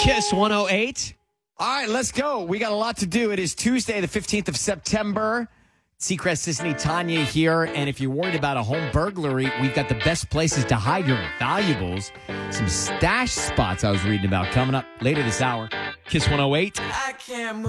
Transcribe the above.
Kiss 108. All right, let's go. We got a lot to do. It is Tuesday, the 15th of September. Seacrest, Sisney, Tanya here. And if you're worried about a home burglary, we've got the best places to hide your valuables. Some stash spots I was reading about coming up later this hour. Kiss 108. I can't move.